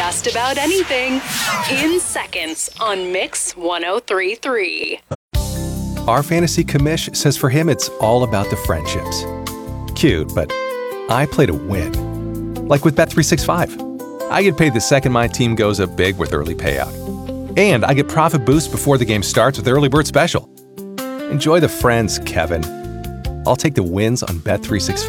just about anything in seconds on Mix 103.3. Our fantasy commish says for him it's all about the friendships. Cute, but I play to win. Like with Bet365. I get paid the second my team goes up big with early payout. And I get profit boost before the game starts with Early Bird Special. Enjoy the friends, Kevin. I'll take the wins on Bet365.